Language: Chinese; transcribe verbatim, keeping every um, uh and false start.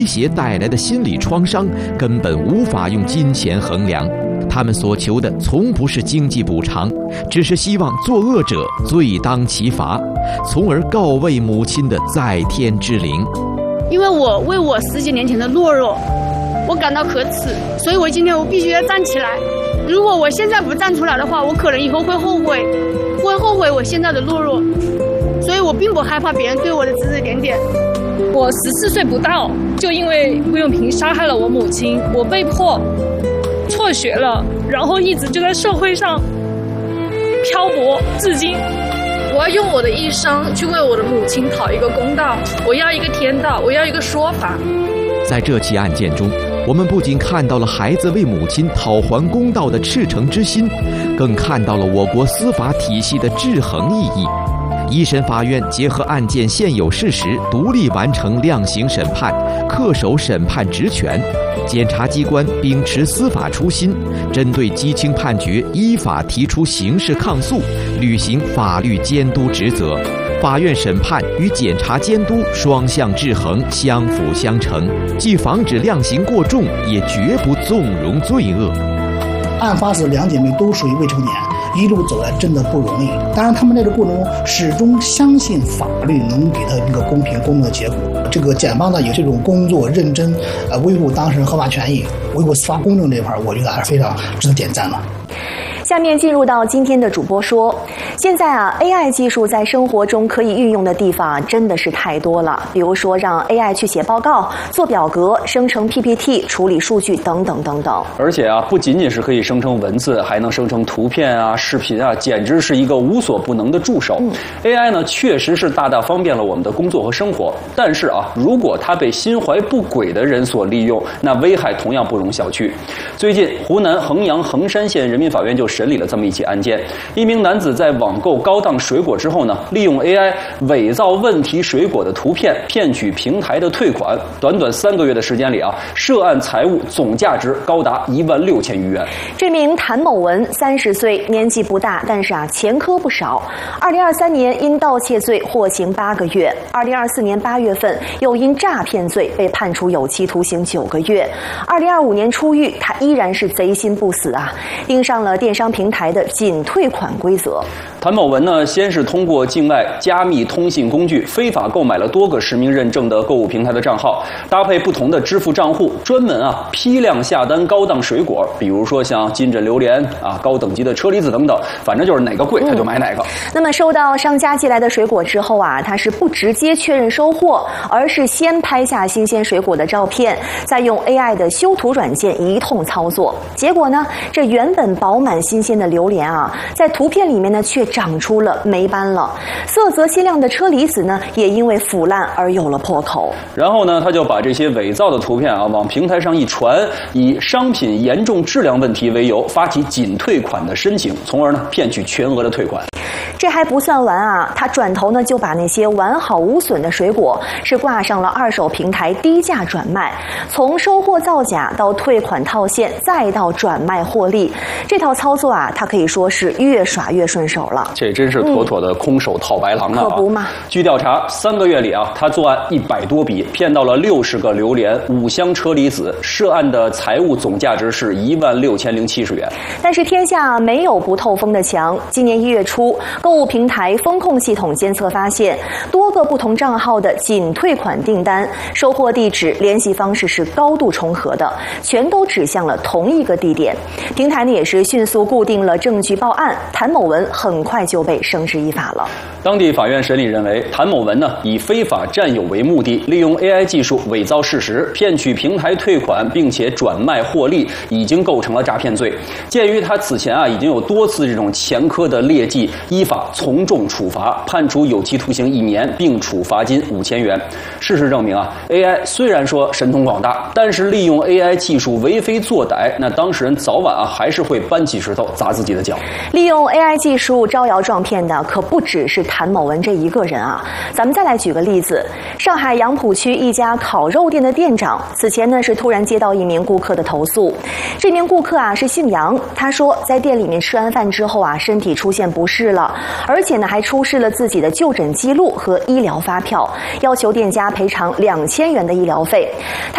胁带来的心理创伤根本无法用金钱衡量。他们所求的从不是经济补偿，只是希望作恶者罪当其罚，从而告慰母亲的在天之灵。 因为我为我十几年前的懦弱，我感到可耻，所以我今天我必须要站起来。如果我现在不站出来的话，我可能以后会后悔，会后悔我现在的懦弱。所以我并不害怕别人对我的指指点点。 我十四岁不到，就因为吴永平杀害了我母亲，我被迫辍学了，然后一直就在社会上漂泊至今。 我要用我的一生去为我的母亲讨一个公道，我要一个天道，我要一个说法。 在这起案件中，我们不仅看到了孩子为母亲讨还公道的赤诚之心，更看到了我国司法体系的制衡意义。一审法院结合案件现有事实，独立完成量刑审判，恪守审判职权。检察机关秉持司法初心，针对基轻判决依法提出刑事抗诉，履行法律监督职责。法院审判与检察监督双向制衡，相辅相成，既防止量刑过重，也绝不纵容罪恶。 案发时两姐妹都属于未成年，一路走来真的不容易。当然他们在这过程中始终相信法律能给他一个公平公正的结果。这个检方呢有这种工作认真，呃，维护当事人合法权益，维护司法公正这一块，我觉得还是非常值得点赞的。 下面进入到今天的主播说，现在啊 A I 技术在生活中可以运用的地方真的是太多了，比如说让 A I 去写报告、做表格、生成 P P T、处理数据等等等等。 而且啊，不仅仅是可以生成文字，还能生成图片啊、视频啊，简直是一个无所不能的助手。嗯、A I 呢，确实是大大方便了我们的工作和生活，但是啊，如果它被心怀不轨的人所利用，那危害同样不容小觑。最近，湖南衡阳衡山县人民法院就审理了这么一起案件。一名男子在网购高档水果之后呢，利用 A I 伪造问题水果的图片，骗取平台的退款。短短三个月的时间里啊，涉案财物总价值高达一万六千余元。 这名谭某文三十岁，年纪不大，但是啊前科不少。二零二三年因盗窃罪获刑八个月，二零二四年八月份又因诈骗罪被判处有期徒刑九个月。二零二五年出狱，他依然是贼心不死啊，盯上了电商平台的仅退款规则。 谭某文呢，先是通过境外加密通信工具非法购买了多个实名认证的购物平台的账号，搭配不同的支付账户，专门啊批量下单高档水果，比如说像金枕榴莲啊、高等级的车厘子等等，反正就是哪个贵他就买哪个。嗯、 那么收到商家寄来的水果之后啊，他是不直接确认收货，而是先拍下新鲜水果的照片，再用 A I 的修图软件一通操作。结果呢，这原本饱满新鲜的榴莲啊，在图片里面呢却长出了霉斑了，色泽鲜亮的车厘子呢，也因为腐烂而有了破口。 然后呢，他就把这些伪造的图片啊往平台上一传，以商品严重质量问题为由，发起仅退款的申请，从而呢骗取全额的退款。 这还不算完啊，他转头呢就把那些完好无损的水果是挂上了二手平台低价转卖，从收货造假到退款套现，再到转卖获利，这套操作啊，他可以说是越耍越顺手了。 这真是妥妥的空手套白狼啊！ 可不嘛。 据调查，三个月里啊，他作案一百多笔，骗到了六十个榴莲、五箱车厘子，涉案的财物总价值是一万六千零七十元。 但是天下没有不透风的墙。今年一月初，购物平台风控系统监测发现，多个不同账号的仅退款订单、收货地址、联系方式是高度重合的，全都指向了同一个地点。平台呢也是迅速固定了证据报案，谭某文很快就被绳之以法了。 当地法院审理认为，谭某文呢以非法占有为目的，利用 A I 技术伪造事实，骗取平台退款，并且转卖获利，已经构成了诈骗罪。鉴于他此前啊已经有多次这种前科的劣迹，依法从重处罚，判处有期徒刑一年，并处罚金五千元。事实证明啊 ，A I 虽然说神通广大，但是利用 A I 技术为非作歹，那当事人早晚啊还是会搬起石头砸自己的脚。 利用 A I 技术招摇撞骗的可不只是谭某文这一个人啊。咱们再来举个例子，上海杨浦区一家烤肉店的店长，此前呢是突然接到一名顾客的投诉。这名顾客啊是姓杨，他说在店里面吃完饭之后啊，身体出现不适了，而且呢还出示了自己的就诊记录和医疗发票，要求店家赔偿两千元的医疗费。他